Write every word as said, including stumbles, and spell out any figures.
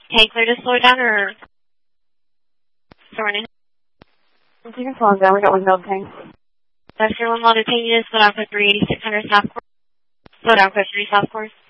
Okay, clear to slow down or sorting? You can slow down. We got one build tank. That's your one loaded tank unit. Slow down for three eighty-six hundred South Course. Slow down for three South Course.